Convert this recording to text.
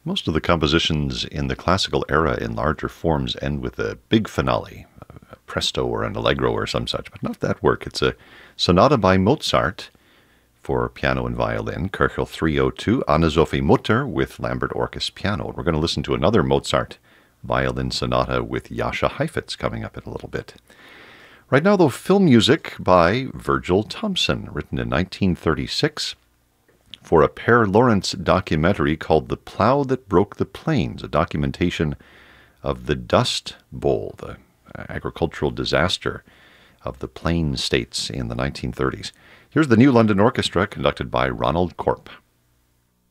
Most of the compositions in the classical era in larger forms end with a big finale, a presto or an allegro or some such, but not that work. It's a sonata by Mozart for piano and violin, Köchel 302, Anna-Sophie Mutter with Lambert Orchis piano. We're going to listen to another Mozart violin sonata with Jascha Heifetz coming up in a little bit. Right now, though, film music by Virgil Thomson, written in 1936 for a Per Lawrence documentary called The Plow That Broke the Plains, a documentation of the Dust Bowl, the agricultural disaster of the Plain States in the 1930s. Here's the New London Orchestra, conducted by Ronald Corp.